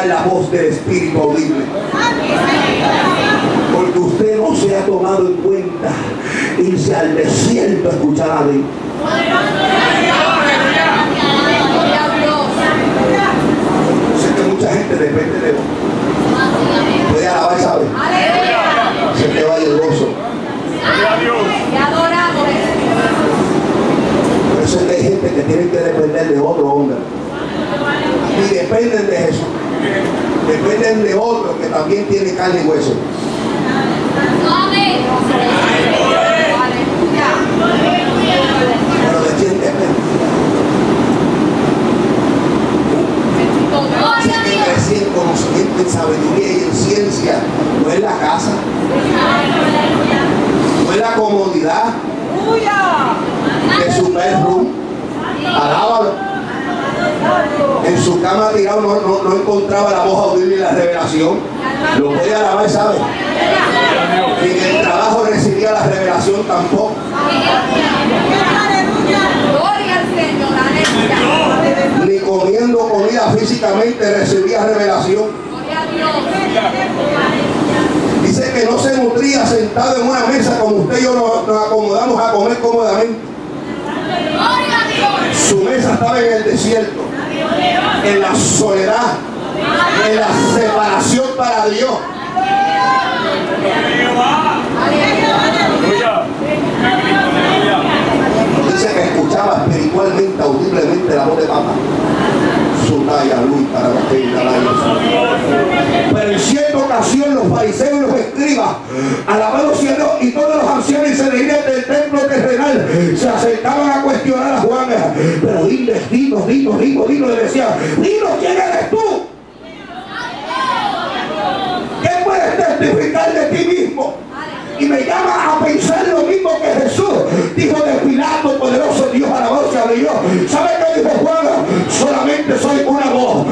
escuchar la voz del Espíritu audible. Porque usted no se ha tomado en cuenta irse al desierto a escuchar a Dios. Sé que mucha gente depende de vos. Puede alabar, ¿sabe? Se te vaya el gozo. Por eso es que hay gente que tiene que depender de otro hombre. Y dependen de Jesús. Dependen de otro que también tiene carne y hueso. Pero ¿de quién depende? Si que crecí en conocimiento, en sabiduría y en ciencia, no es la casa, no es la comodidad de su bedroom. Alábalo. En su cama tirado no encontraba la voz audible y la revelación. Lo puede alabar, ¿sabe? Y en el trabajo recibía la revelación tampoco. Ni comiendo comida físicamente recibía revelación. Dice que no se nutría sentado en una mesa como usted y yo nos acomodamos a comer cómodamente. Su mesa estaba en el desierto, en la soledad, en la separación para Dios. Dice que escuchaba espiritualmente, audiblemente la voz de papá. Su talla, luz para los que pero en cierta ocasión los fariseos y los escribas, alabados sea Dios, y todos los ancianos y servidores del templo terrenal se acercaban a cuestionar a Juan. Pero dinos, le decían, dinos quién eres tú. ¿Qué puedes testificar de ti mismo? Y me llama a pensar lo mismo que Jesús dijo de Pilato, poderoso Dios, alabado sea Dios.